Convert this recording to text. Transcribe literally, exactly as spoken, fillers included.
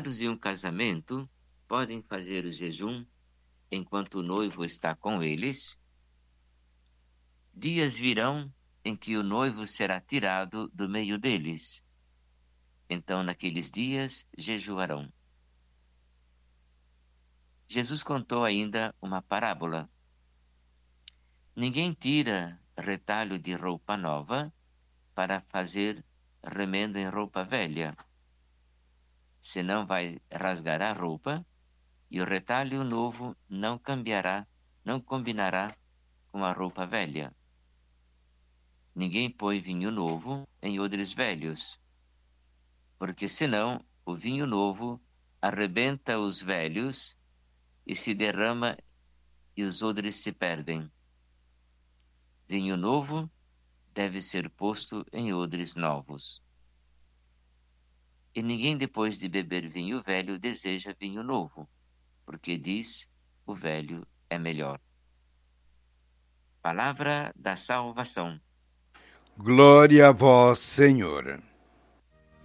convidados de um casamento podem fazer o jejum enquanto o noivo está com eles. Dias virão em que o noivo será tirado do meio deles. Então, naqueles dias, jejuarão. Jesus contou ainda uma parábola. Ninguém tira retalho de roupa nova para fazer remendo em roupa velha. Senão vai rasgar a roupa e o retalho novo não cambiará, não combinará com a roupa velha. Ninguém põe vinho novo em odres velhos, porque senão o vinho novo arrebenta os velhos e se derrama e os odres se perdem. Vinho novo deve ser posto em odres novos. E ninguém depois de beber vinho velho deseja vinho novo, porque diz, o velho é melhor. Palavra da salvação. Glória a vós, Senhor.